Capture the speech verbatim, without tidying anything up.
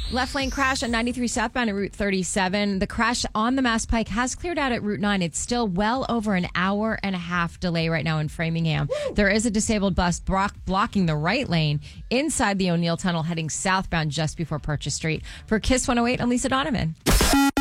Left lane crash on ninety-three southbound at Route thirty-seven. The crash on the Mass Pike has cleared out at Route nine. It's still well over an hour and a half delay right now in Framingham. Woo. There is a disabled bus block- blocking the right lane inside the O'Neill Tunnel heading southbound just before Purchase Street. For Kiss one oh eight, I'm Lisa Donovan.